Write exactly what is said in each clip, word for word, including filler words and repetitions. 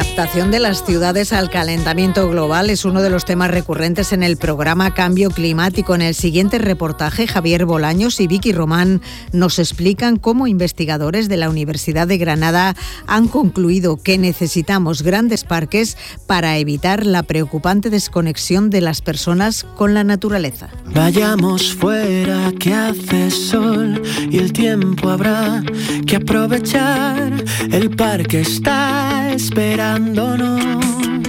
adaptación de las ciudades al calentamiento global es uno de los temas recurrentes en el programa Cambio Climático. En el siguiente reportaje, Javier Bolaños y Vicky Román nos explican cómo investigadores de la Universidad de Granada han concluido que necesitamos grandes parques para evitar la preocupante desconexión de las personas con la naturaleza. Vayamos fuera, que hace sol y el tiempo habrá que aprovechar. El parque está esperándonos.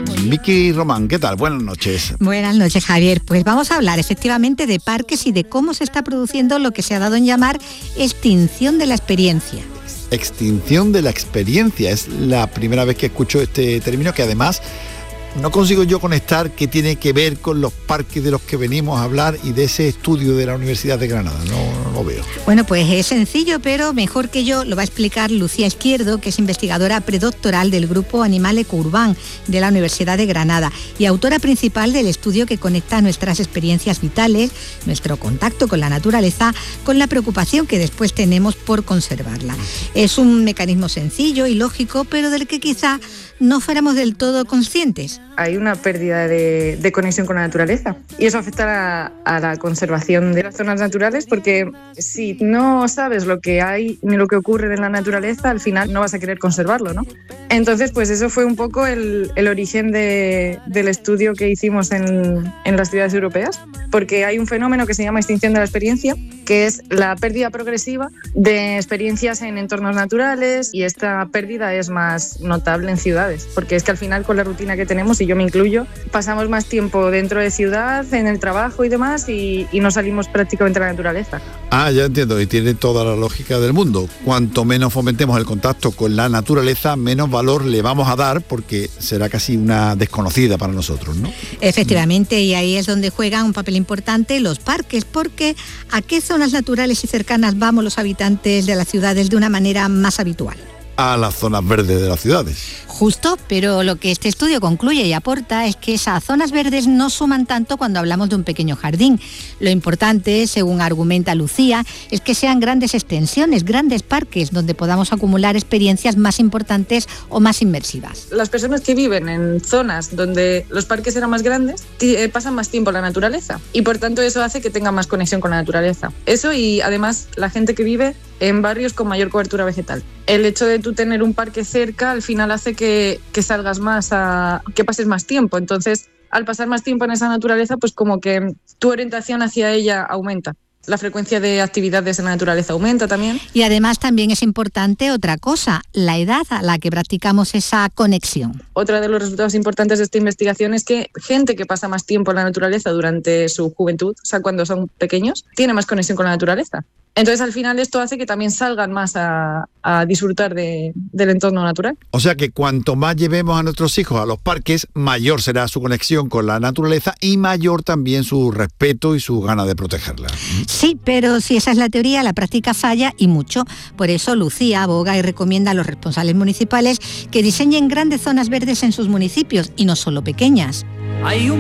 Vicky Román, ¿qué tal? Buenas noches. Buenas noches, Javier. Pues vamos a hablar efectivamente de parques y de cómo se está produciendo lo que se ha dado en llamar extinción de la experiencia. Extinción de la experiencia, es la primera vez que escucho este término, que además no consigo yo conectar qué tiene que ver con los parques de los que venimos a hablar y de ese estudio de la Universidad de Granada. No, no lo veo. Bueno, pues es sencillo, pero mejor que yo lo va a explicar Lucía Izquierdo, que es investigadora predoctoral del Grupo Animal Ecourban de la Universidad de Granada y autora principal del estudio que conecta nuestras experiencias vitales, nuestro contacto con la naturaleza, con la preocupación que después tenemos por conservarla. Es un mecanismo sencillo y lógico, pero del que quizá no fuéramos del todo conscientes. Hay una pérdida de, de conexión con la naturaleza y eso afecta a, a la conservación de las zonas naturales, porque si no sabes lo que hay ni lo que ocurre en la naturaleza, al final no vas a querer conservarlo, ¿no? Entonces, pues eso fue un poco el, el origen de, del estudio que hicimos en, en las ciudades europeas, porque hay un fenómeno que se llama extinción de la experiencia, que es la pérdida progresiva de experiencias en entornos naturales, y esta pérdida es más notable en ciudades, porque es que al final, con la rutina que tenemos, y yo me incluyo, pasamos más tiempo dentro de ciudad, en el trabajo y demás, y, y no salimos prácticamente a la naturaleza. Ah, ya entiendo, y tiene toda la lógica del mundo. Cuanto menos fomentemos el contacto con la naturaleza, menos valor le vamos a dar, porque será casi una desconocida para nosotros, ¿no? Efectivamente, y ahí es donde juegan un papel importante los parques, porque ¿a qué zonas naturales y cercanas vamos los habitantes de las ciudades de una manera más habitual? A las zonas verdes de las ciudades. Justo, pero lo que este estudio concluye y aporta es que esas zonas verdes no suman tanto cuando hablamos de un pequeño jardín. Lo importante, según argumenta Lucía, es que sean grandes extensiones, grandes parques, donde podamos acumular experiencias más importantes o más inmersivas. Las personas que viven en zonas donde los parques eran más grandes t- pasan más tiempo en la naturaleza, y por tanto eso hace que tengan más conexión con la naturaleza. Eso, y además la gente que vive en barrios con mayor cobertura vegetal. El hecho de tú tener un parque cerca al final hace que, que salgas más, a, que pases más tiempo. Entonces, al pasar más tiempo en esa naturaleza, pues como que tu orientación hacia ella aumenta. La frecuencia de actividades en la naturaleza aumenta también. Y además también es importante otra cosa, la edad a la que practicamos esa conexión. Otro de los resultados importantes de esta investigación es que gente que pasa más tiempo en la naturaleza durante su juventud, o sea, cuando son pequeños, tiene más conexión con la naturaleza. Entonces, al final, esto hace que también salgan más a, a disfrutar de, del entorno natural. O sea que cuanto más llevemos a nuestros hijos a los parques, mayor será su conexión con la naturaleza y mayor también su respeto y su ganas de protegerla. Sí, pero si esa es la teoría, la práctica falla y mucho. Por eso Lucía aboga y recomienda a los responsables municipales que diseñen grandes zonas verdes en sus municipios y no solo pequeñas. Hay un